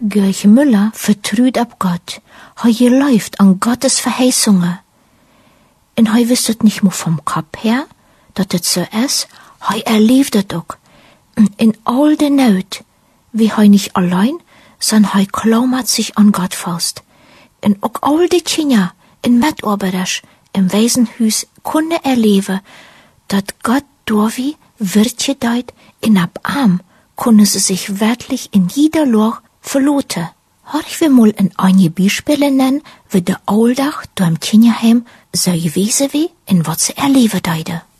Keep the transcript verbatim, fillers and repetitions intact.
Gerche Müller vertraut auf Gott. Hij geläuft an Gottes Verheißungen. Und hij wist het nicht nur vom Kopf her, dat het so ist, hij erlebt het ook. In all der Not, wie hij nicht allein, sondern hij klammert sich an Gott fast. Und auch all die Kinder in Mitarbeiters im Waisenhuis kunnen erleben, dat Gott doorwie wird gedeiht, in ab Arm kunnen sie sich wirklich in jeder Loch verloten. Horch wir mal in einige Beispiele nennen, wie der Alltag da im Kinderheim so gewesen wie, in was sie erleben deide.